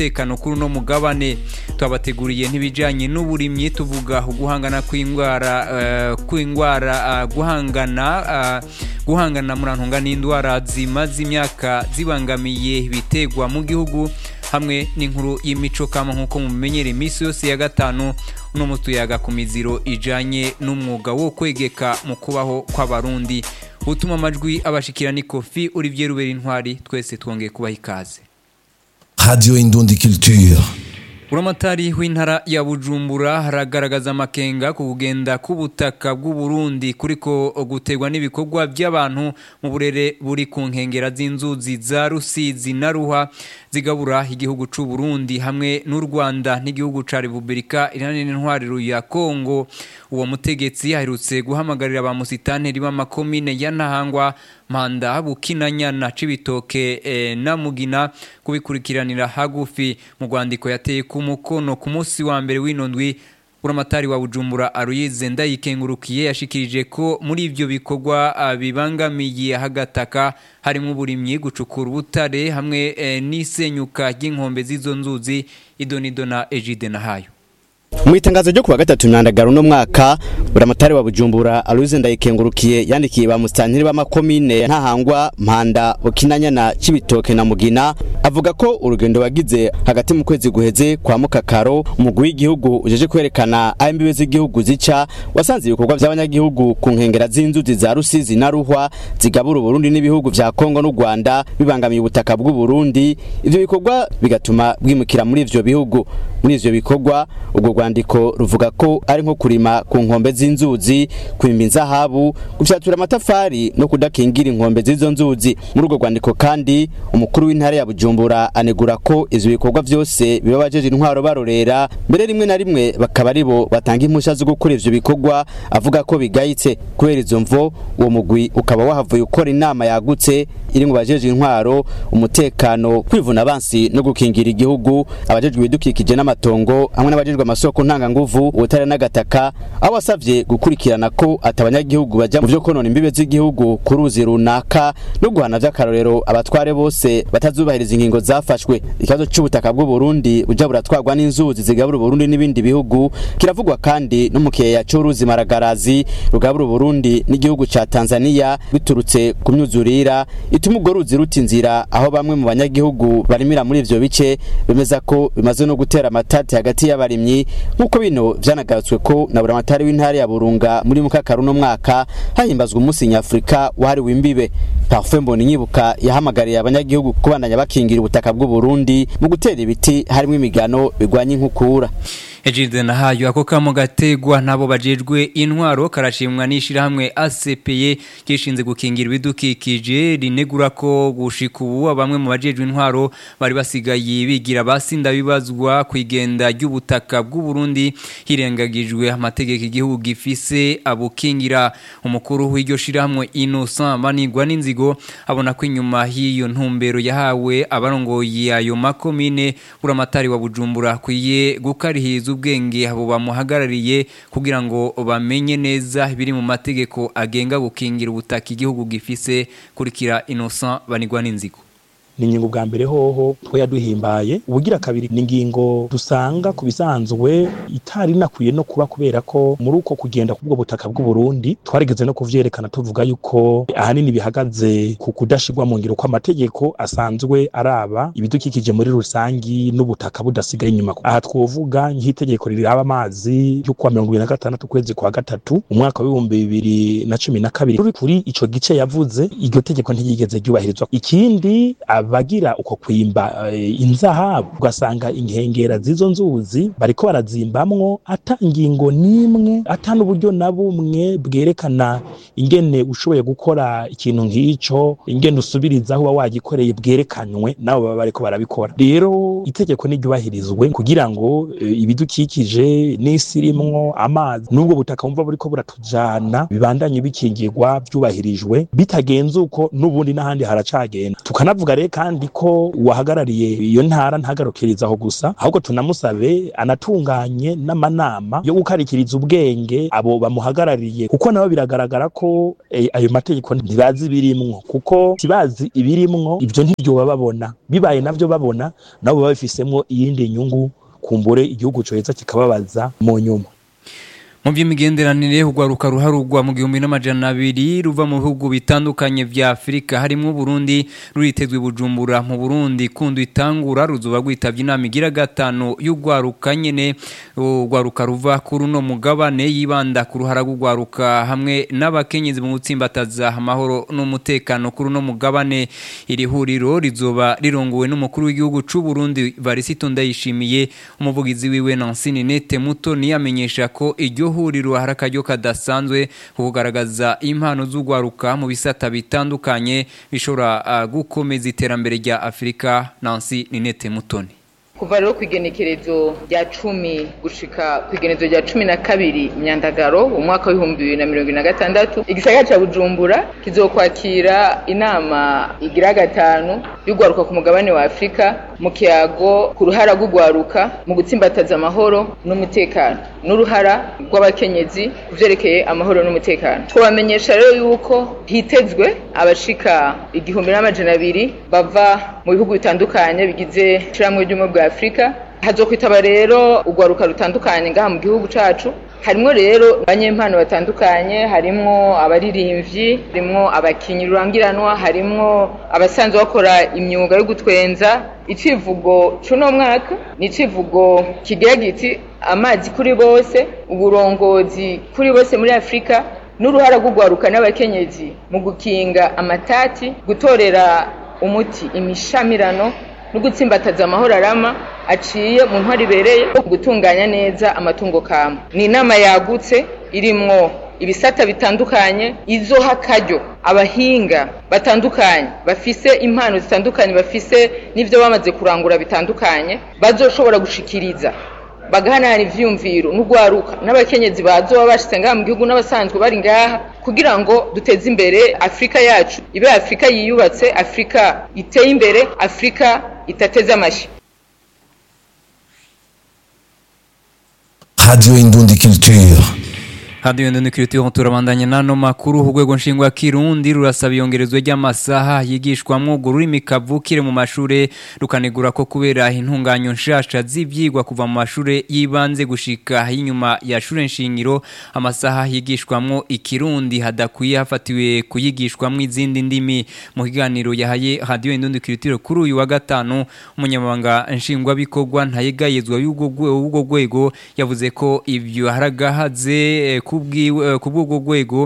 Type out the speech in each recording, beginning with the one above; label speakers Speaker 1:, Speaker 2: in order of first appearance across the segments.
Speaker 1: tekano kuri no mugabane twabateguriye ntibijanye n'uburimyi tuvuga guhangana guhangana murantunga n'indwara zimaze imyaka zibangamiye ibitegwa mu gihugu hamwe n'inkuru y'imico kama nkuko mumenyere imisi yose ya gatanu no mutuyaga ku miziro ijanye n'umwuga wo kwegeka mu kubaho kw'abarundi utuma amajwi abashikira ni Kofi Olivier Rubera Intwari twese twongeye kubaha ikaze.
Speaker 2: Radio Indundi Culture.
Speaker 1: Uramatari w'intara ya Bujumbura haragaragaza amakenga ku kugenda k'ubutaka bw'u Burundi kuriko gutegwa n'ibikorwa by'abantu mu burere buri ku nkengera z'inzuzi za Rusizi na Ruha zigabura igihugu c'u Burundi hamwe n'u Rwanda n'igihugu ca Republika Iharanira Intwaro ya Kongo. Uwo mutegetsi aherutse guhamagarira ba musitanteri b'amakomine ya Ntahangwa, Mpanda, Bukinanyana, Cibitoke na Mugina kubikurikiranira hagufi. Mu rwandiko yateye ku mukono ku munsi wa mbere w'inondwi, Uramatari wa Bujumbura Aloyize Ndayikengurukiye yashikirije ko muri ivyo bikorwa bibangamiye hagataka harimo uburimyi, gucukura ubutare hamwe n'isenyuka ry'inkombe z'izo nzuzi. Idonido na Ejide Nahayo.
Speaker 3: Mu itangazo ryo kuwa gatatu Myandagaro no mwaka, Uramatari wa Bujumbura Aloyize Ndayikengurukiye yandikiye ba musitanteri b'amakomine Ntahangwa, Mpanda, Bukinanyana, Cibitoke na Mugina avuga ko urugendo wagize hagati mu kwezi guheze kwa Mukakaro umugwi w'igihugu ujeje kwerekana aho imbibe z'igihugu zica wasanze ibikorwa by'abanyagihugu ku nkengera z'inzuzi za Rusizi na Ruhwa zigabura Burundi n'ibihugu vya Kongo n'u Rwanda bibangamiye ubutaka bw'u Burundi. Ivyo bikorwa bigatuma bwimukira muri ivyo bihugu. Muri ivyo bikorwa ubwo rwandiko ruvuga ko ari nko kurima ku nkombe z'inzuzi, kwimba inzahabu, gufyatura amatafari no kudakingira inkombe z'izo nzuzi. Muri urwo rwandiko kandi umukuru w'intara ya Bujumbura anegura ko ivyo bikorwa byose bibabajeje intwaro barorera, mbere rimwe na rimwe bakaba aribo batanga impusha zo gukora ivyo bikorwa, avuga ko bigayitse. Kubera izo mvo uwo mugwi ukaba wahavuye ukora inama yagutse iri mu bajeje intwaro, umutekano, kwivuna abansi no gukingira igihugu, abajejwe ibidukikije n'amatongo hamwe n'abajejwe amasoko ntanganguvu, ubutare n'agataka, aho wasavye gukurikirana ko atabanyagihugu baja mu vyo konona imbibe z'igihugu ku ruzi runaka no guhana vy'akarorero abatware bose batazubahiriza ingingo zafashwe. Ikibazo c'ubutaka bw'u Burundi buja buratwarwa n'inzuzi zigabura Burundi n'ibindi bihugu kiravugwa kandi no mu kiyeya c'uruzi Maragarazi rugabura Burundi n'igihugu ca Tanzania biturutse ku myuzurira ituma urwo ruzi ruta inzira, aho bamwe mu banyagihugu barimira muri ivyo bice bemeza ko bimaze no gutera amatati hagati y'abarimyi, nkuko bino vyanagarutswe ko na Buramatari w'intara ya Burunga muri Mukakaro no mwaka hahimbazwa umunsi nyafrika wahariwe imbibe. Parfait Mboninyibuka yahamagariye abanyagihugu kubandanya bakingira ubutaka bw'u Burundi mu gutera ibiti harimo imigano bigwanya inkukura.
Speaker 1: Ejide Nahayo ako kamo gategwa nabo bajejwe intwaro karashimwa nishira hamwe ACPE kishinze gukingira ibidukikije rinegura ko gushika ubu bamwe mu bajejwe intwaro bari basigaye bigira basinda bibazwa kwigenda ry'ubutaka bw'u Burundi hirengagijwe amategeko igihugu gifise abukingira. Umukuru w'iryo shira hamwe Innocent Manigwa n'inzigo abona ko inyuma hiyo ntumbero yahawe abarongoye ayo makomine Uramatari wa Bujumbura kwiye gukarihiza ubwenge abo bamuhagarariye kugira ngo bamenye neza biri mu mategeko agenga gukingira ubutaka igihugu gifise. Kurikira Innocent Banigwa n'inzigo.
Speaker 4: Ni ingingo bwa mbere hoho twe yaduhimbaye. Ubugira kabiri ni ingingo dusanga kubisanzwe itari nakwiye no kuba, kubera ko muri uko kugenda kubwo butaka bw'u Burundi twarigeze no kuvyerekana tuvuga yuko ahanini bihagaze ku kudashirwa mu ngiro kw'amategeko asanzwe araba ibidukikije muri rusangi n'ubutaka budasigaye inyuma. Aha twovuga nk'itegeko riraba amazi yo kuwa 2026 kwezi kwa gatatu umwaka wa 2012 kuri ico gice yavuze iryo tegeko ntiyigeze ryubahirizwa. Ikindi abagira uko kwimba inzahabu ugasanga inkengera z'izo nzuzi bariko barazimbamwo ata ingingo nimwe, ata n'uburyo na bumwe bwerekana ingene ushoboye gukora ikintu nk'ico, ingene usubirizaho uba wagikoreye bwerekanywe nabo baba bariko barabikora. Rero itegeko n'iryubahirizwe kugira ngo ibidukikije n'isirimwo amazi n'ubwo butaka bumva buriko buratujana bibandanye bikingirwa byubahirijwe, bitagenze uko n'ubundi n'ahandi haracagenda. Tukanavuga rero kandi ko uwahagarariye iyo ntara ntagarukiriza aho gusa ahubwo tunamusabe anatunganye n'amanama yo gukarikiriza ubwenge abo bamuhagarariye kuko nabo biragaragara ko ayo mategeko ntibazi birimwo kuko kibazi ibirimwo ivyo ntibyo babona bibaye navyo babona nabo babifisemwo iyindi nyungu kumbure igihugu coheza kikababaza mu nyuma.
Speaker 1: Mu by'imigenderanire ugwaruka ruharugwa mu 1200 ruva mu bihugu bitandukanye vya Afrika harimo Burundi ruritezwe Bujumbura mu Burundi kundu itangura ruzuba gwitavye inama igira gatano y'ugwaruka nyene ugwaruka ruva kuri no mugabane yibanda ku ruhara gugwaruka hamwe n'abakenyezi mu gutsimbataza amahoro n'umutekano kuri no mugabane iri huriro rizoba rirongowe n'umukuru w'igihugu c'u Burundi Varisito Ndayishimiye umuvugizi wiwe Nancy Ninette Mutoni yamenyesha ko iryo huriro harakaryo kadasanzwe kugaragaza impano z'ugwaruka mu bisata bitandukanye bishobora gukomeza iterambere rya Afrika. Nancy Ninette Mutoni
Speaker 5: kuva rero kwigenekerezo rya 10 gushika kwigenekerezo rya 12 Myandagaro umwaka wa 2026 igisagara ca Bujumbura kizokwakira inama igira gatanu y'ugwaruka ku mugabane wa Afrika mu kiyago ku ruhara rw'ugwaruka mu gutsimbataza amahoro n'umutekano n'uruhara rw'abakenyezi kuvyerekeye amahoro n'umutekano. Twabamenyesha rero yuko hitezwe abashika 1200 bava mu bihugu bitandukanye bigize shiramwe ry'umwe bwa Afrika. Hazokwitaba rero ugwaruka rutandukanye ngaha mu gihugu cacu harimo rero abanyempano batandukanye harimo abaririmvyi harimo abakinyi rurangiranwa harimo abasanzwe bakora imyuga yo gutwenza. Icivugo cuno mwaka ni icivugo kigira giti amazi kuri bose uburongozi kuri bose muri Afrika n'uruhara rw'ugwaruka n'abakenyezi mu gukinga amatati gutorera umuti imishamirano no gutsimbataza amahoro arama aciye mu ntwari bereye gutunganya neza amatungo kama. Ni inama yagutse irimwo ibisata bitandukanye izoha karyo abahinga batandukanye bafise impano zitandukanye bafise n'ivyo bamaze kurangura bitandukanye bazoshobora gushikiriza bagahanana ivyumviro n'ugwaruka n'abakenyezi bazoba bashitse ngaha mu gihugu n'abasanzwe bari ngaha kugira ngo duteze imbere Afrika yacu ibe Afrika yiyubatse, Afrika iteye imbere, Afrika itateze amashi.
Speaker 2: Radio Indundi Culture.
Speaker 1: Radio Indundi Culture turabandanya nano makuru urwego nshingwa Kirundi rurasaba iyongerezwa ry'amasaha yigishwamwo ururimi kavukire mu mashure rukanegura ko kubera intunganyo nshasha z'ivyigwa kuva mu mashure yibanze gushika inyuma ya shure nshingiro amasaha yigishwamwo ikirundi hadakwiye hafatiwe kuyigishwamwo izindi ndimi. Mu kiganiro yahaye Radio Indundi Culture kuri uyu wa gatanu umunyamabanga nshingwa bikorwa ntayegayezwa y'ubwo rwego yavuze ko ivyo haragahaze kubwo rwego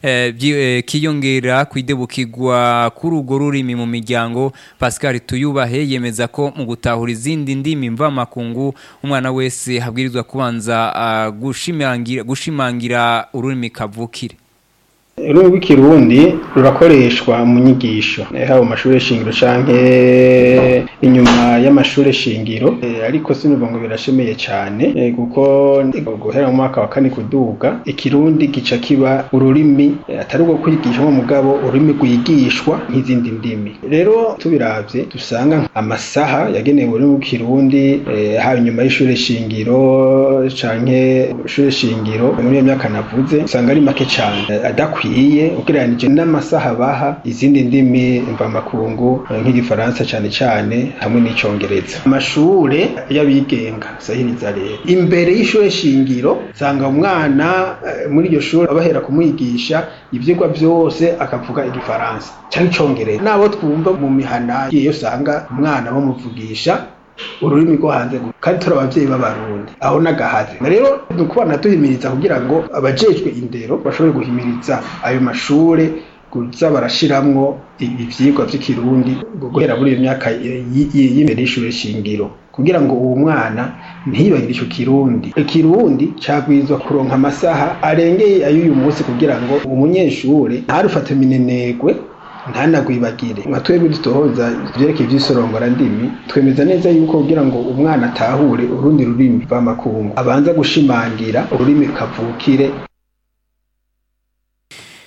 Speaker 1: kiyongera kwidebukirwa kuri urwo rurimi mu miryango. Pascal Tuyubahe yemeza ko mu gutahura izindi ndimi mva makungu umwana wese habwirizwa kubanza gushimangira ururimi kavukire.
Speaker 6: Ururimi rw'ikirundi rurakoreshwa mu nyigisho haba mu mashuri shingiro canke inyuma y'amashuri shingiro ariko sinuvuga ngo birashemeye cyane kuko guhera mu mwaka wa 4 kuduga ikirundi gica kiba ururimi atari rwo kwigisha mu mugabo ururimi rwigishwa nk'izindi ndimi. Rero tubiravye dusanga amasaha yagenewe ururimi rw'ikirundi haba inyuma y'ishuri shingiro canke ishuri shingiro muri iyo myaka navuze usanga ari make cyane adakwiye ukiranije n'amasaha baha izindi ndimi mva makungu nk'igifaransa cyane hamwe n'icongereza. Amashure y'abigenga sahiriza rero imbere y'ishure shingiro sanga umwana muri iryo shuri abahera kumwigisha ivyigwa byose akavuga igifaransa cyangwa icongereza. Nabo twumva mu mihana iyo sanga umwana bamuvugisha ururimi rwo hanze kandi turi abavyeyi b'abarundi aho nagahaze. Rero dukubana duhimiriza kugira ngo abajejwe indero bashobore guhimiriza ayo mashure kuza barashiramwo ivyigwa vy'ikirundi guhera muri iyo myaka y'imbere y'ishure shingiro kugira ngo uwo mwana ntibagire ico kirundi. Ikirundi cagwizwa kuronka amasaha arengeye ay'uyu munsi kugira ngo umunyeshure ntarufate minenegwe ntanagwibagire. Twebwe dutohoza vyerekeye ivy'isorongora ndimi twemeza neza yuko kugira ngo umwana atahure urundi rurimi va makungu abanza gushimangira ururimi kavukire.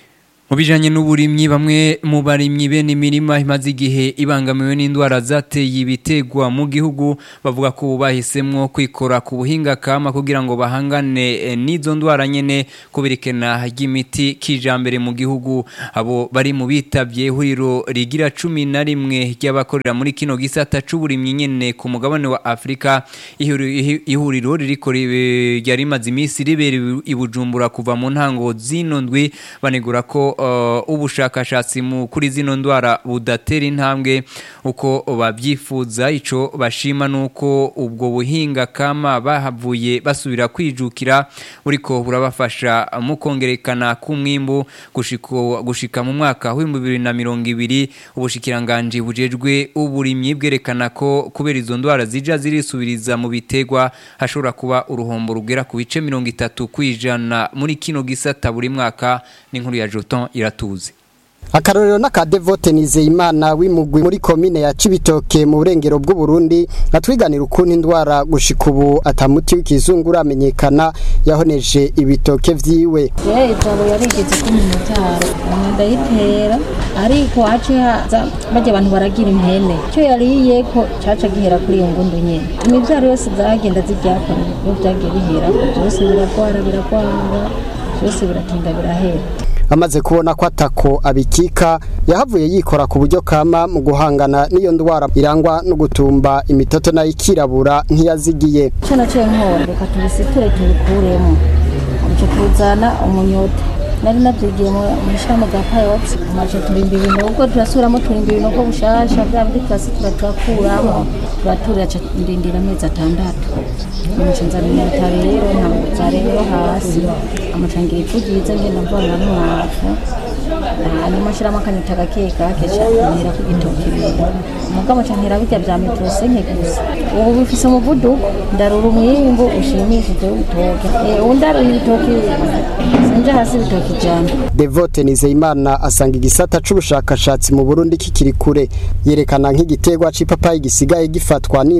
Speaker 1: Mu bijanye n'uburimyi bamwe mu barimyi bene imirima imaze igihe ibangamiwe n'indwara zateye ibitegwa mu gihugu bavuga ko bahisemwo kwikora ku buhinga kama kugira ngo bahangane n'izo ndwara nyene kubirikena ry'imiti kijambere mu gihugu. Abo bari mu bitavye ihuriro rigira 11 ry'abakorera muri kino gisata c'uburimyi nyene ku mugabane wa Afrika. Ihuriro ririko ryari maze imisi ribera i Bujumbura kuva mu ntango zino ndwi banegura ko ubushakashatsi kuri zino ndwara budatera intambwe uko babyifuza. Ico bashima nuko ubwo buhinga kama bahavuye basubira kwijukira uriko burabafasha mu kongerekana kumwimbu gushika mu mwaka wa 2020. Ubushikiranganje bujejwe uburimyi bwerekana ko kubera izo ndwara zija zirisubiriza mu bitegwa hashobora kuba uruhombo rugera ku bice 30% muri kino gisata buri mwaka. N'inkuru ya Joton iratuze.
Speaker 7: Akarorero n'akadevote Nizeyimana w'imugwi muri komine ya Cibitoke mu burengero bw'u Burundi atwiganira ukuntu indwara gushika ubu atamuti w'ikizungu uramenyekana yahoneje ibitoke vyiwe.
Speaker 8: Ijabo yarigeze ku mutaro ndayitera ariko haza baje abantu baragira impene cyo yariye ko caca gihera kuri iyo ngundu nyene imivyaro yose zagenda ziryakora byagiye bihera byose biragwara byose biratinda birahera.
Speaker 7: Amaze kubona ko atako abikika yahavuye yikora ku buryo kama mu guhangana n'iyo ndwara irangwa no gutumba imitoto nayo ikirabura nkiyazigiye.
Speaker 8: Cyo naciye nkora reka tubisiture tubikuremo cyo tuzana umunyota nari nabyigiye mu mashami ga Payops amaje turimba ibintu ubwo turasubiramo turimba ibintu ko bushasha bya bindi twasi turakuramo turaca ndindira amezi 6 umucinza ni mutare rero ntabwo zarero hasi amacangiye tugize ngenda mbona n'umwafu ari mashiramo akanyita gakeka kesha nira ku gitoki umugabo cyantira bijya bya metrose nkeguse ubu bifise umuvuduko ndarura umwimbu ushimishije utoke undaro ibitoki sinja hasi bitoki cyane.
Speaker 7: Devote Nizeyimana asanga igisata c'ubushakashatsi mu Burundi kikiri kure yerekana nk'igitegwa c'ipapayi gisigaye gifatwa